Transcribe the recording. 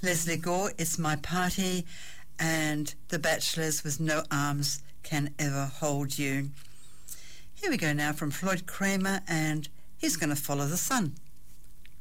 Leslie Gore, It's My Party, and The Bachelors with No Arms Can Ever Hold You. Here we go now from Floyd Kramer, and He's Gonna Follow the Sun.